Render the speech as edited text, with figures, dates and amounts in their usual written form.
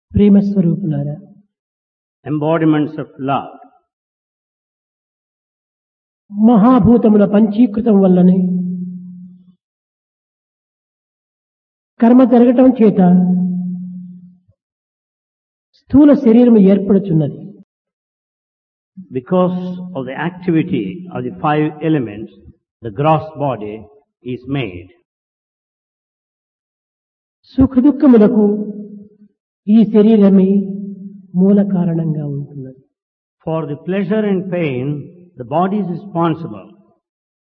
ప్రేమ స్వరూపులారా, embodiments of love. మహాభూతముల పంచీకృతం వల్లనే కర్మ జరగటం చేత స్థూల శరీరము ఏర్పడుచున్నది. Because of the activity of the five elements, the gross body is made. సుఖ దుఃఖములకు ఈ శరీరమే మూల కారణంగా ఉంటున్నది. For the pleasure and pain, the body is responsible.